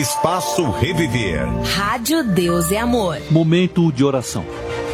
Espaço Reviver. Rádio Deus é Amor. Momento de oração.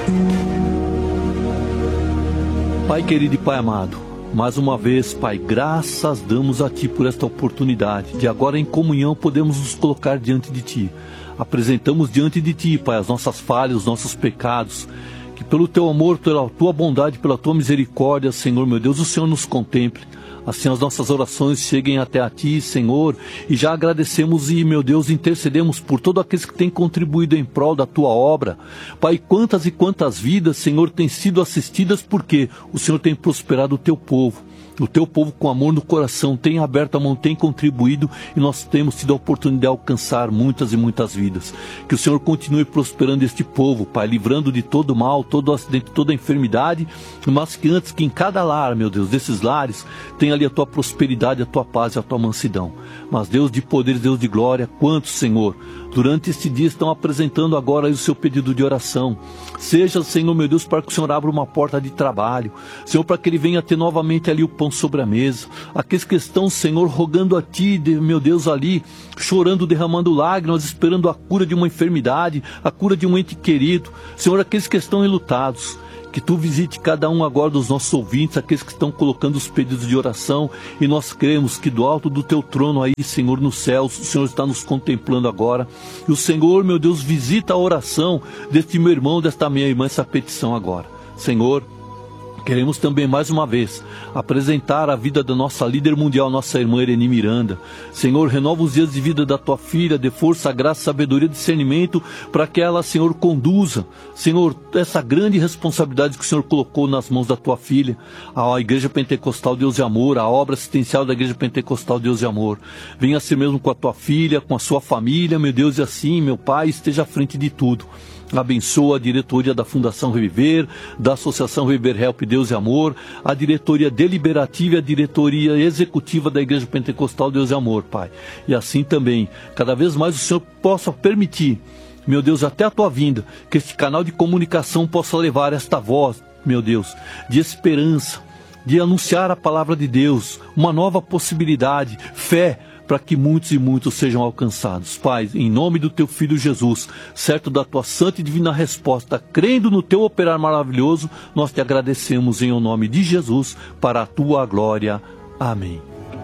Pai querido e Pai amado, mais uma vez, Pai, graças damos a Ti por esta oportunidade de agora em comunhão podemos nos colocar diante de Ti. Apresentamos diante de Ti, Pai, as nossas falhas, os nossos pecados, que pelo Teu amor, pela Tua bondade, pela Tua misericórdia, Senhor meu Deus, o Senhor nos contemple. Assim as nossas orações cheguem até a Ti, Senhor, e já agradecemos e, meu Deus, intercedemos por todos aqueles que têm contribuído em prol da Tua obra. Pai, quantas e quantas vidas, Senhor, têm sido assistidas porque o Senhor tem prosperado o Teu povo. O Teu povo com amor no coração tem aberto a mão, tem contribuído e nós temos tido a oportunidade de alcançar muitas e muitas vidas. Que o Senhor continue prosperando este povo, Pai, livrando de todo mal, todo acidente, toda enfermidade, mas que antes que em cada lar, meu Deus, desses lares, tenha ali a Tua prosperidade, a Tua paz e a Tua mansidão. Mas Deus de poder, Deus de glória, quantos, Senhor, durante este dia estão apresentando agora o seu pedido de oração. Seja, Senhor, meu Deus, para que o Senhor abra uma porta de trabalho. Senhor, para que ele venha ter novamente ali o pão sobre a mesa. Aqueles que estão, Senhor, rogando a Ti, meu Deus, ali, chorando, derramando lágrimas, esperando a cura de uma enfermidade, a cura de um ente querido. Senhor, aqueles que estão enlutados. Que Tu visite cada um agora dos nossos ouvintes, aqueles que estão colocando os pedidos de oração, e nós cremos que do alto do Teu trono aí, Senhor, nos céus, o Senhor está nos contemplando agora, e o Senhor, meu Deus, visita a oração deste meu irmão, desta minha irmã, essa petição agora. Senhor, queremos também mais uma vez apresentar a vida da nossa líder mundial, nossa irmã Ireni Miranda. Senhor, renova os dias de vida da Tua filha, dê força, graça, sabedoria, discernimento, para que ela, Senhor, conduza, Senhor, essa grande responsabilidade que o Senhor colocou nas mãos da Tua filha, a Igreja Pentecostal Deus de Amor, a obra assistencial da Igreja Pentecostal Deus de Amor. Venha ser mesmo com a Tua filha, com a sua família, meu Deus, e assim, meu Pai, esteja à frente de tudo. Abençoa a diretoria da Fundação Reviver, da Associação Reviver Help Deus e Amor, a diretoria deliberativa e a diretoria executiva da Igreja Pentecostal Deus e Amor, Pai. E assim também, cada vez mais o Senhor possa permitir, meu Deus, até a Tua vinda, que este canal de comunicação possa levar esta voz, meu Deus, de esperança, de anunciar a palavra de Deus, uma nova possibilidade, fé, para que muitos e muitos sejam alcançados. Pai, em nome do Teu Filho Jesus, certo da Tua santa e divina resposta, crendo no Teu operar maravilhoso, nós Te agradecemos em o nome de Jesus, para a Tua glória. Amém.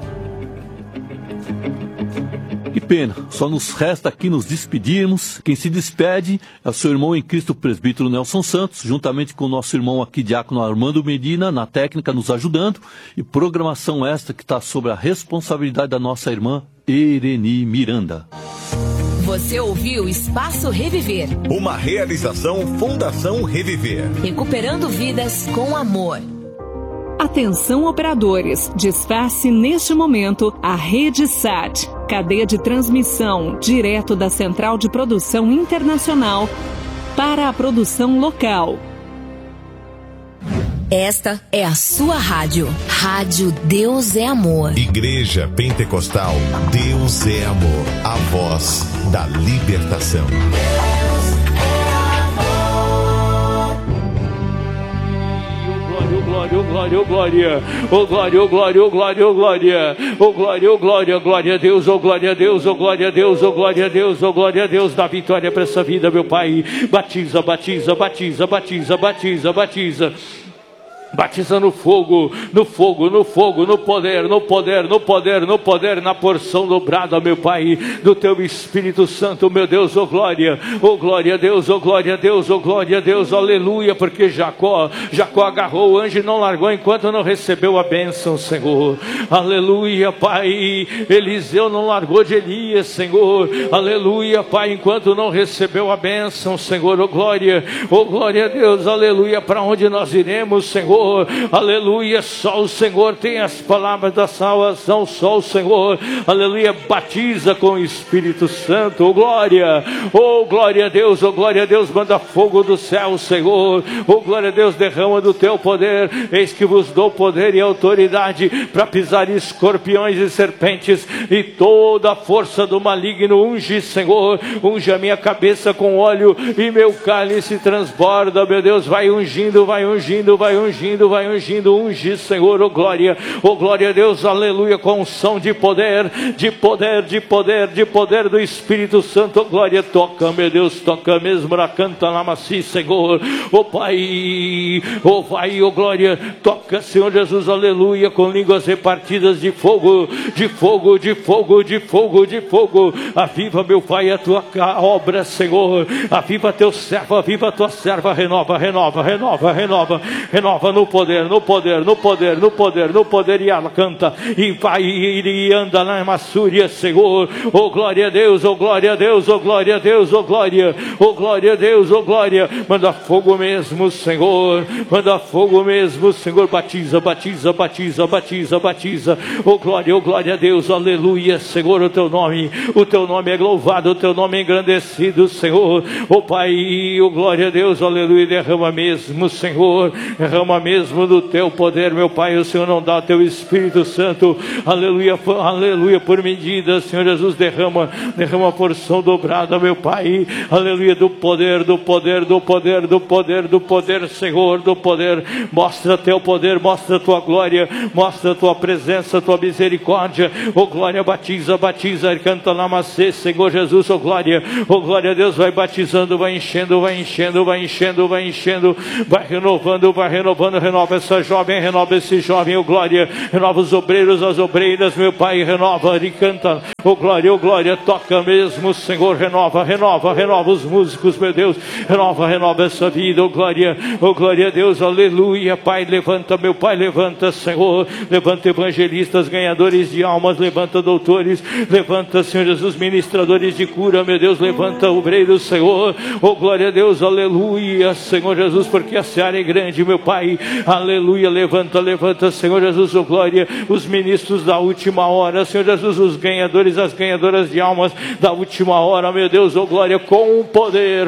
Que pena, só nos resta aqui nos despedirmos. Quem se despede é o seu irmão em Cristo, presbítero Nelson Santos, juntamente com o nosso irmão aqui, diácono Armando Medina, na técnica, nos ajudando. E programação esta que está sobre a responsabilidade da nossa irmã Ireni Miranda. Você ouviu Espaço Reviver. Uma realização Fundação Reviver. Recuperando vidas com amor. Atenção operadores, desface neste momento a Rede SAT, cadeia de transmissão direto da Central de Produção Internacional para a produção local. Esta é a sua rádio. Rádio Deus é Amor. Igreja Pentecostal Deus é Amor. A voz da libertação. Glória, oh glória, oh glória, oh glória, oh glória, oh glória, oh glória, oh glória, glória a Deus, oh glória a Deus, oh glória a Deus, oh glória a Deus, oh glória a Deus, dá vitória para essa vida, meu Pai. Batiza, batiza, batiza, batiza, batiza, batiza. Batiza no fogo, no fogo, no fogo, no poder, no poder, no poder, no poder, na porção dobrada, meu Pai, do Teu Espírito Santo, meu Deus, oh glória a Deus, oh glória a Deus, oh glória a Deus, aleluia, porque Jacó agarrou o anjo e não largou enquanto não recebeu a bênção, Senhor, aleluia, Pai. Eliseu não largou de Elias, Senhor, aleluia, Pai, enquanto não recebeu a bênção, Senhor, oh glória a Deus, aleluia, para onde nós iremos, Senhor, aleluia, só o Senhor tem as palavras da salvação, só o Senhor, aleluia, batiza com o Espírito Santo, oh glória a Deus, oh glória a Deus, manda fogo do céu, Senhor, oh glória a Deus, derrama do Teu poder, eis que vos dou poder e autoridade para pisar escorpiões e serpentes e toda a força do maligno. Unge, Senhor, unge a minha cabeça com óleo e meu cálice transborda, meu Deus, vai ungindo, vai ungindo, vai ungindo, unge, Senhor, oh glória a Deus, aleluia, com unção de poder do Espírito Santo, oh glória, toca, meu Deus, toca mesmo, canta lá, maci, Senhor, oh Pai, oh Pai, oh glória, toca, Senhor Jesus, aleluia, com línguas repartidas de fogo, aviva, meu Pai, a tua obra, Senhor, aviva teu servo, aviva tua serva, renova no poder, e ela canta, e vai, e anda na massúria, Senhor, oh glória a Deus, oh glória a Deus, oh glória a Deus, oh glória a Deus, oh glória, manda fogo mesmo, Senhor, batiza, oh glória a Deus, aleluia, Senhor, o teu nome é louvado, o teu nome é engrandecido, Senhor, oh Pai, oh glória a Deus, aleluia, derrama mesmo, Senhor, derrama mesmo do teu poder, meu Pai, o Senhor não dá o teu Espírito Santo, aleluia, por medida, Senhor Jesus, derrama a porção dobrada, meu Pai, aleluia, do poder, Senhor, do poder, mostra teu poder, mostra tua glória, mostra tua presença, tua misericórdia, oh glória, batiza, canta lá, macê, Senhor Jesus, oh glória a Deus, vai batizando, vai enchendo, vai renovando, renova essa jovem, renova esse jovem, oh glória, renova os obreiros, as obreiras, meu Pai, renova e canta, oh glória, toca mesmo, Senhor, renova os músicos, meu Deus, renova essa vida, oh glória a Deus, aleluia, Pai, levanta, meu Pai, levanta, Senhor, levanta evangelistas, ganhadores de almas, levanta doutores, levanta, Senhor Jesus, ministradores de cura, meu Deus, levanta obreiros, Senhor, oh glória a Deus, aleluia, Senhor Jesus, porque a seara é grande, meu Pai, aleluia, levanta, Senhor Jesus, oh glória, os ministros da última hora, Senhor Jesus, os ganhadores, as ganhadoras de almas da última hora, meu Deus, oh glória, com poder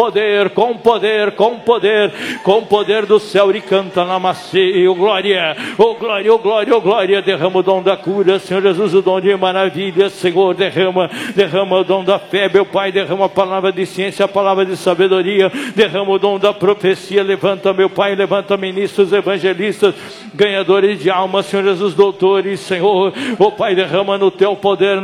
do céu, e canta na macê, oh glória, derrama o dom da cura, Senhor Jesus, o dom de maravilha, Senhor, derrama o dom da fé, meu Pai, derrama a palavra de ciência, a palavra de sabedoria, derrama o dom da profecia, levanta, meu Pai, levanta ministros, evangelistas, ganhadores de almas, Senhor Jesus, doutores, Senhor, oh Pai, derrama no teu poder,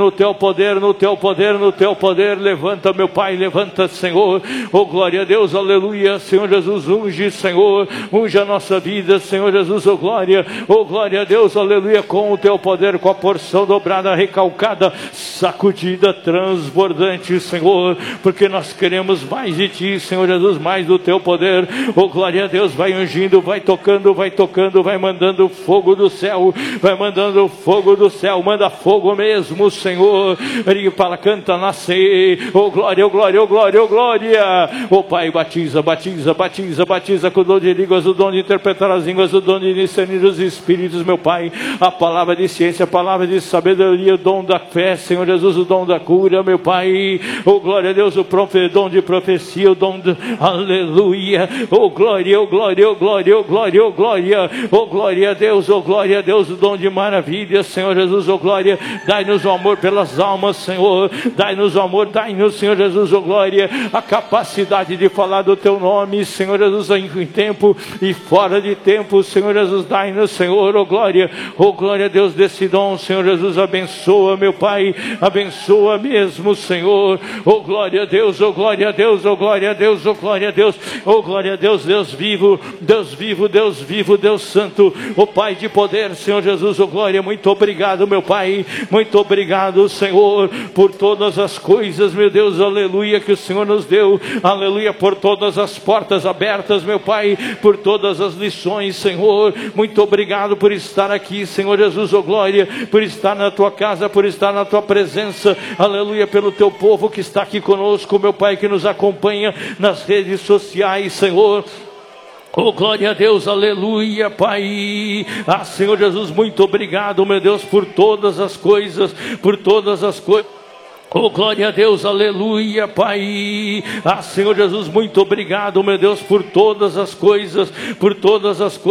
levanta, meu Pai, levanta, Senhor, oh glória a Deus, aleluia, Senhor Jesus, unge, Senhor, unge a nossa vida, Senhor Jesus, oh glória a Deus, aleluia, com o teu poder, com a porção dobrada, recalcada, sacudida, transbordante, Senhor, porque nós queremos mais de ti, Senhor Jesus, mais do teu poder, oh glória a Deus, vai ungindo, vai tocando, vai mandando fogo do céu, manda fogo mesmo, Senhor, para canta, nascer, oh glória, oh Pai, batiza com o dom de línguas, o dom de interpretar as línguas, o dom de discernir os espíritos, meu Pai, a palavra de ciência, a palavra de sabedoria, o dom da fé, Senhor Jesus, o dom da cura, meu Pai, oh glória a Deus, o dom de profecia, o dom de, aleluia, oh glória a Deus, o dom de maravilha, Senhor Jesus, oh glória, dai-nos o amor pelas almas, Senhor, dai-nos, Senhor Jesus, oh glória, a capacidade de falar do teu nome, Senhor Jesus, em tempo e fora de tempo, Senhor Jesus, dai-nos, Senhor, oh glória a Deus, desse dom, Senhor Jesus, abençoa, meu Pai, abençoa mesmo, Senhor, oh glória a Deus, Deus vivo, Deus santo, oh Pai de poder, Senhor Jesus, oh glória, muito obrigado, meu Pai, muito obrigado, Senhor, por todas as coisas, meu Deus, aleluia, que o Senhor nos deu, aleluia, por todas as portas abertas, meu Pai, por todas as lições, Senhor, muito obrigado por estar aqui, Senhor Jesus, oh glória, por estar na tua casa, por estar na tua presença, aleluia, pelo teu povo que está aqui conosco, meu Pai, que nos acompanha nas redes sociais, Senhor. Oh glória a Deus, aleluia, Pai, Senhor Jesus, muito obrigado, meu Deus, por todas as coisas, oh glória a Deus, aleluia, Pai, Senhor Jesus, muito obrigado, meu Deus, por todas as coisas,